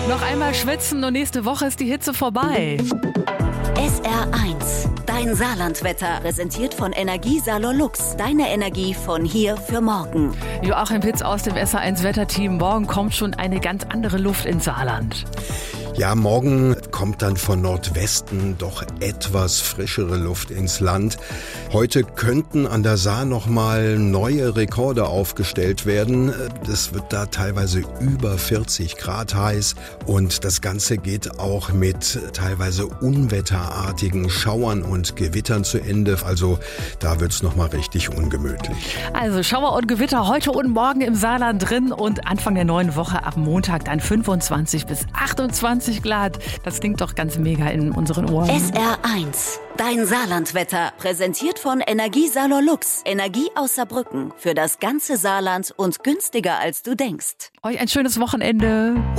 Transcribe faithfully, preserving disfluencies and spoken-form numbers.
Noch einmal schwitzen und nächste Woche ist die Hitze vorbei. S R eins, dein Saarlandwetter, präsentiert von Energiesalor Lux. Deine Energie von hier für morgen. Joachim Pitz aus dem S R eins Wetterteam. Morgen kommt schon eine ganz andere Luft ins Saarland. Ja, morgen kommt dann von Nordwesten doch etwas frischere Luft ins Land. Heute könnten an der Saar nochmal neue Rekorde aufgestellt werden. Es wird da teilweise über vierzig Grad heiß und das Ganze geht auch mit teilweise unwetterartigen Schauern und Gewittern zu Ende. Also da wird's nochmal richtig ungemütlich. Also Schauer und Gewitter heute und morgen im Saarland drin und Anfang der neuen Woche ab Montag dann fünfundzwanzig bis achtundzwanzig Grad. Das klingt doch ganz mega in unseren Ohren. S R eins, dein Saarlandwetter, präsentiert von Energiesalor Lux. Energie aus Saarbrücken für das ganze Saarland und günstiger als du denkst. Euch ein schönes Wochenende.